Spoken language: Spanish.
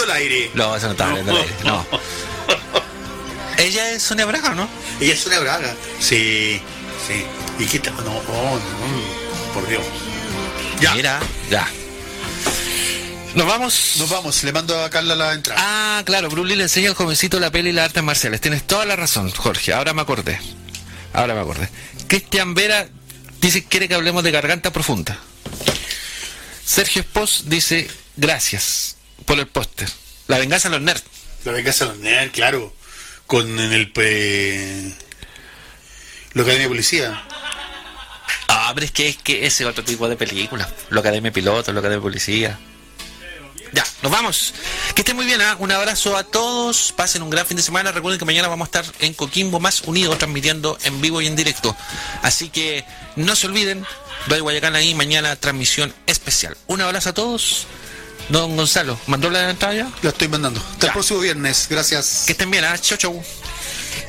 al aire. No, eso no está saliendo al aire. No. Ella es Sonia Braga, ¿no? Ella es Sonia Braga. Sí. ¿Y qué tal? No, por Dios. Ya. Mira, ya. Nos vamos. Le mando a Carla la entrada. Ah, claro, Bruce Lee le enseña al jovencito la peli y las artes marciales. Tienes toda la razón, Jorge. Ahora me acordé. Cristian Vera dice que quiere que hablemos de Garganta Profunda. Sergio Espos dice gracias por el póster. La venganza de los nerds. Claro. Con la Academia de Policía. Ah, pero es que ese es otro tipo de película. La Academia de Pilotos, la Academia de Policía. Ya, nos vamos. Que estén muy bien, ¿eh? Un abrazo a todos. Pasen un gran fin de semana. Recuerden que mañana vamos a estar en Coquimbo Más Unidos, transmitiendo en vivo y en directo. Así que no se olviden, Radio Guayacán ahí, mañana transmisión especial. Un abrazo a todos. Don Gonzalo, ¿mandó la entrada ya? La estoy mandando. Hasta el próximo viernes. Gracias. Que estén bien, ¿eh? Chau.